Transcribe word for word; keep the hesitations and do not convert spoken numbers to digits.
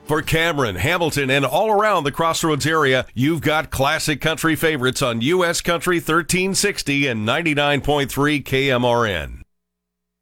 For Cameron, Hamilton, and all around the Crossroads area, you've got classic country favorites on U S Country thirteen sixty and ninety-nine point three K M R N.